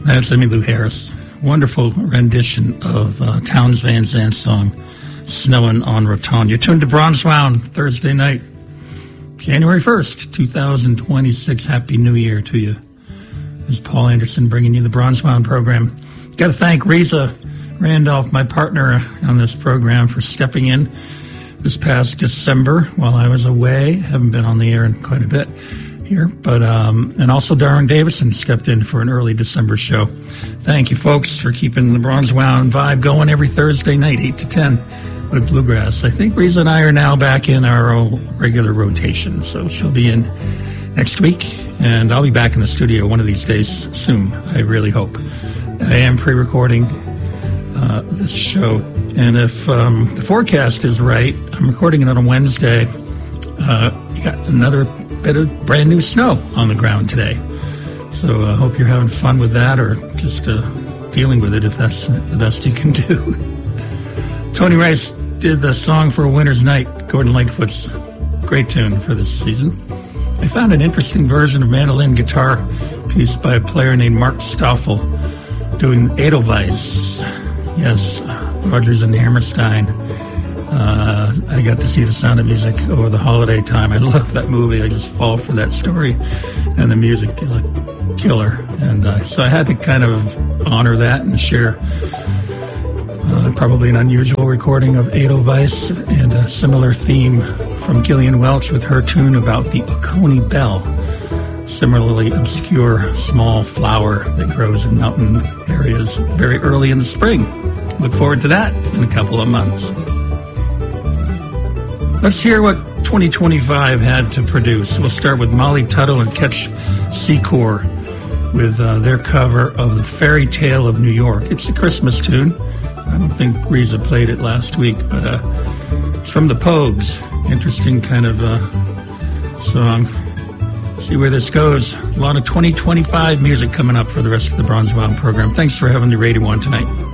That's Emmylou Harris. Wonderful rendition of Townes Van Zant's song, Snowin' on Roton. You're tuned to Bronzewound, Thursday night, January 1st, 2026. Happy New Year to you. This is Paul Anderson bringing you the Bronzewound program. Got to thank Reza Randolph, my partner on this program, for stepping in this past December while I was away. Haven't been on the air in quite a bit here, but and also Darwin Davison stepped in for an early December show. Thank you, folks, for keeping the Bronzewound vibe going every Thursday night, 8 to 10 with Bluegrass. I think Reza and I are now back in our regular rotation, so she'll be in next week, and I'll be back in the studio one of these days soon, I really hope. I am pre-recording this show, and if the forecast is right, I'm recording it on a Wednesday. You got another bit of brand new snow on the ground today. So I hope you're having fun with that, or just dealing with it if that's the best you can do. Tony Rice did the song for a Winter's Night, Gordon Lightfoot's great tune for this season. I found an interesting version of mandolin guitar piece by a player named Mark Stoffel doing Edelweiss. Yes, Rodgers and Hammerstein. I got to see The Sound of Music over the holiday time. I love that movie. I just fall for that story. And the music is a killer. And so I had to kind of honor that and share probably an unusual recording of Edelweiss and a similar theme from Gillian Welch with her tune about the Oconee Bell. Similarly obscure small flower that grows in mountain areas very early in the spring. Look forward to that in a couple of months. Let's hear what 2025 had to produce. We'll start with Molly Tuttle and Ketch Secor with their cover of The Fairy Tale of New York. It's a Christmas tune. I don't think Reza played it last week, but it's from the Pogues. Interesting kind of song. See where this goes. A lot of 2025 music coming up for the rest of the Bronzewound program. Thanks for having the radio on tonight.